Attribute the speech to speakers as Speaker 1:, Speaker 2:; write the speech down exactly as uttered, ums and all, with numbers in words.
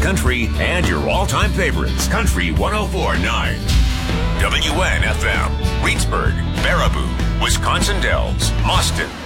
Speaker 1: country, and your all-time favorites. Country one oh four point nine. W N F M. Reedsburg, Baraboo, Wisconsin Dells, Austin,